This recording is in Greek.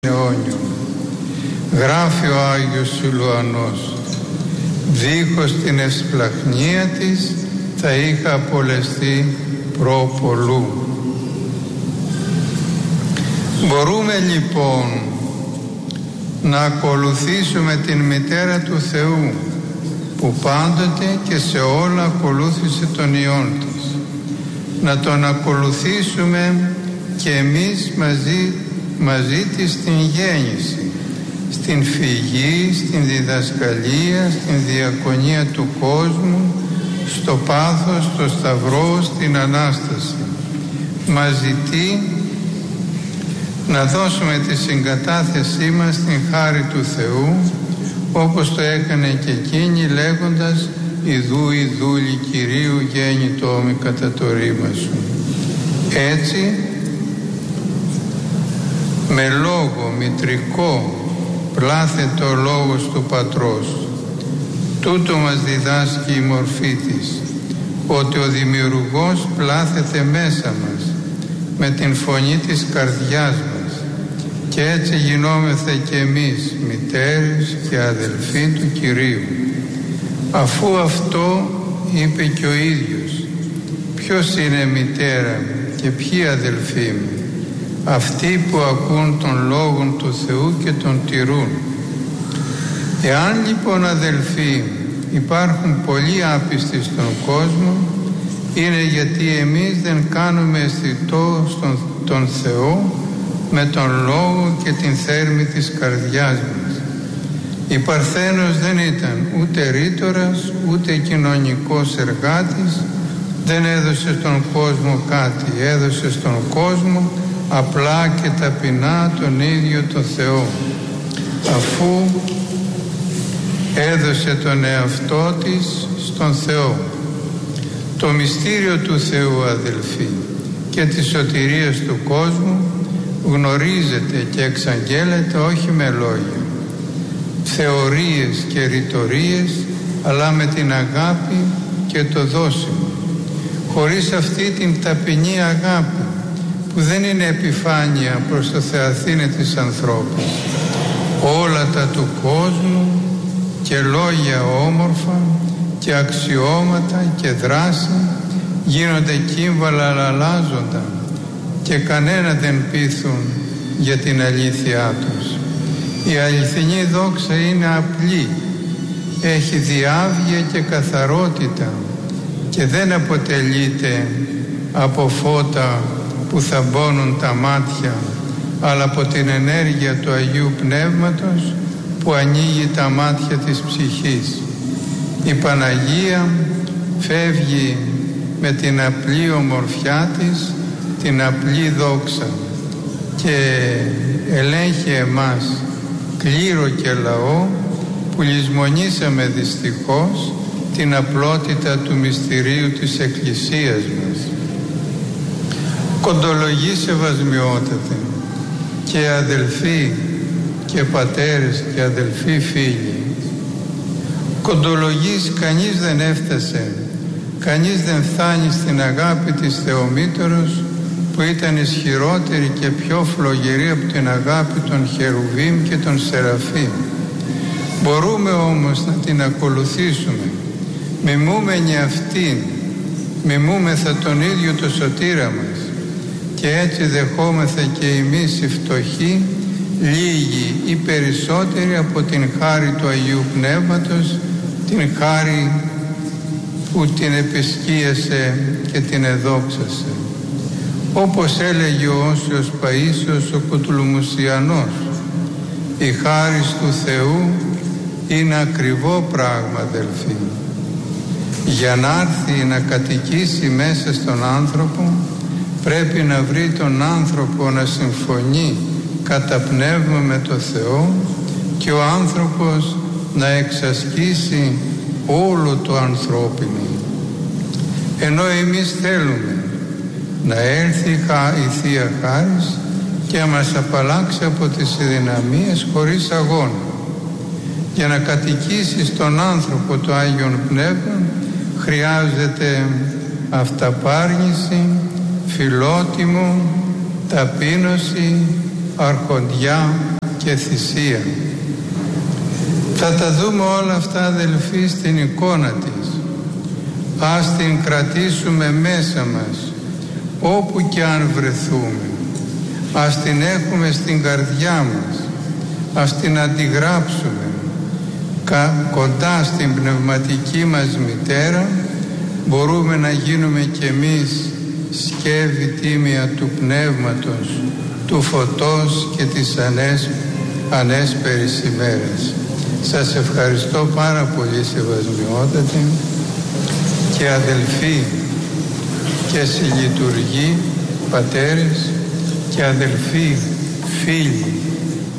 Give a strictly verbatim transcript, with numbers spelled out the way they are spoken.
αιώνιο. Γράφει ο Άγιος Σιλουανός: δίχως την ευσπλαχνία της θα είχα απολεστεί προ πολλού. Μπορούμε λοιπόν να ακολουθήσουμε την Μητέρα του Θεού, που πάντοτε και σε όλα ακολούθησε τον Υιόν της. Να τον ακολουθήσουμε και εμείς μαζί, μαζί της στην γέννηση, στην φυγή, στην διδασκαλία, στην διακονία του κόσμου, στο πάθος, στο σταυρό, στην Ανάσταση. Μας ζητεί να δώσουμε τη συγκατάθεσή μας στην χάρη του Θεού, όπως το έκανε και εκείνη, λέγοντας: «Ιδού η δούλη Κυρίου γέννητόμη κατά το ρήμα σου». Έτσι, με λόγο μητρικό πλάθεται ο λόγος του Πατρός. Τούτο μας διδάσκει η μορφή της, ότι ο Δημιουργός πλάθεται μέσα μας με την φωνή της καρδιάς μας, και έτσι γινόμεθα και εμείς μητέρες και αδελφοί του Κυρίου. Αφού αυτό είπε και ο ίδιος: ποιος είναι μητέρα μου και ποιοι αδελφοί μου? Αυτοί που ακούν τον Λόγον του Θεού και τον τηρούν. Εάν λοιπόν, αδελφοί, υπάρχουν πολλοί άπιστοι στον κόσμο, είναι γιατί εμείς δεν κάνουμε αισθητό στον τον Θεό με τον Λόγο και την θέρμη της καρδιάς μας. Η Παρθένος δεν ήταν ούτε ρήτορας, ούτε κοινωνικός εργάτης, δεν έδωσε στον κόσμο κάτι, έδωσε στον κόσμο απλά και ταπεινά τον ίδιο τον Θεό. Αφού έδωσε τον εαυτό της στον Θεό. Το μυστήριο του Θεού, αδελφοί, και της σωτηρίας του κόσμου γνωρίζεται και εξαγγέλλεται όχι με λόγια, θεωρίες και ρητορίες, αλλά με την αγάπη και το δώσιμο. Χωρίς αυτή την ταπεινή αγάπη, που δεν είναι επιφάνεια προς το θεαθήνε της ανθρώπου, όλα τα του κόσμου και λόγια όμορφα και αξιώματα και δράση γίνονται κύμβαλα, αλλά αλλάζοντα, και κανένα δεν πείθουν για την αλήθειά τους. Η αληθινή δόξα είναι απλή, έχει διάβγεια και καθαρότητα και δεν αποτελείται από φώτα που θαμπώνουν τα μάτια, αλλά από την ενέργεια του Αγίου Πνεύματος που ανοίγει τα μάτια της ψυχής. Η Παναγία φεύγει με την απλή ομορφιά της, την απλή δόξα, και ελέγχει εμάς, κλήρο και λαό, που λησμονήσαμε δυστυχώς την απλότητα του μυστηρίου της Εκκλησίας μας. Κοντολογοί σεβασμιότατε και αδελφοί και πατέρες και αδελφοί φίλοι, κοντολογείς κανείς δεν έφτασε, κανείς δεν φτάνει στην αγάπη της Θεομήτωρος, που ήταν ισχυρότερη και πιο φλογερή από την αγάπη των Χερουβίμ και των Σεραφείμ. Μπορούμε όμως να την ακολουθήσουμε, μιμούμενοι αυτήν, μιμούμεθα τον ίδιο το σωτήρα μας, και έτσι δεχόμεθα και εμείς οι φτωχοί λίγοι ή περισσότεροι από την χάρη του Αγίου Πνεύματος, την χάρη που την επισκίασε και την εδόξασε. Όπως έλεγε ο Όσιος Παΐσιος ο Κουτουλουμουσιανός, η χάρις του Θεού είναι ακριβό πράγμα, αδελφοί. Για να έρθει να κατοικήσει μέσα στον άνθρωπο, πρέπει να βρει τον άνθρωπο να συμφωνεί κατά πνεύμα με το Θεό, και ο άνθρωπος να εξασκήσει όλο το ανθρώπινο. Ενώ εμείς θέλουμε να έρθει η Θεία Χάρις και να μας απαλλάξει από τις δυναμίες χωρίς αγώνα. Για να κατοικήσει στον άνθρωπο το Άγιον Πνεύμα χρειάζεται αυταπάρνηση, φιλότιμο, ταπείνωση, αρχοντιά και θυσία. Θα τα δούμε όλα αυτά, αδελφοί, στην εικόνα της. Ας την κρατήσουμε μέσα μας, όπου και αν βρεθούμε. Ας την έχουμε στην καρδιά μας, ας την αντιγράψουμε κοντά στην πνευματική μας μητέρα. Μπορούμε να γίνουμε κι εμείς σκεύη τίμια του Πνεύματος, του φωτός και της ανές, ανέσπερης ημέρας. Σας ευχαριστώ πάρα πολύ, σεβασμιότατοι και αδελφοί και συλλειτουργοί, πατέρες και αδελφοί, φίλοι